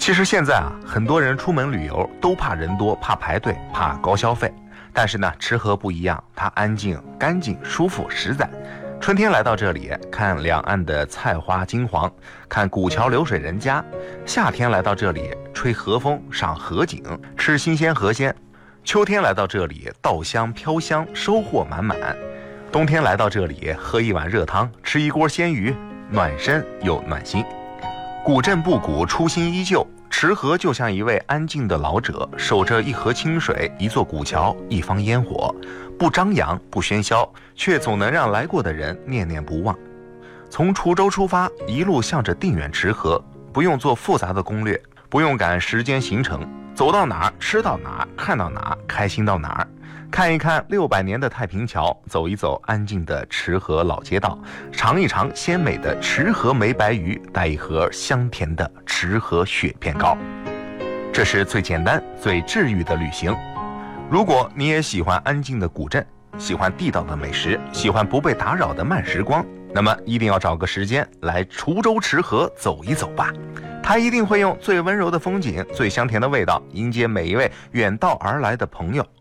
其实现在很多人出门旅游都怕人多，怕排队，怕高消费。但是呢，池河不一样，它安静、干净、舒服、实在。春天来到这里，看两岸的菜花金黄，看古桥流水人家；夏天来到这里，吹和风，赏河景，吃新鲜河鲜；秋天来到这里，稻香飘香，收获满满；冬天来到这里，喝一碗热汤，吃一锅鲜鱼，暖身又暖心。古镇不古，初心依旧。池河就像一位安静的老者，守着一河清水，一座古桥，一方烟火，不张扬，不喧嚣，却总能让来过的人念念不忘。从滁州出发，一路向着定远池河，不用做复杂的攻略，不用赶时间行程，走到哪儿吃到哪儿，看到哪儿开心到哪儿。看一看600年的太平桥，走一走安静的池河老街道，尝一尝鲜美的池河梅白鱼，带一盒香甜的池河雪片糕。这是最简单最治愈的旅行。如果你也喜欢安静的古镇，喜欢地道的美食，喜欢不被打扰的慢时光，那么一定要找个时间来滁州池河走一走吧。它一定会用最温柔的风景，最香甜的味道迎接每一位远道而来的朋友。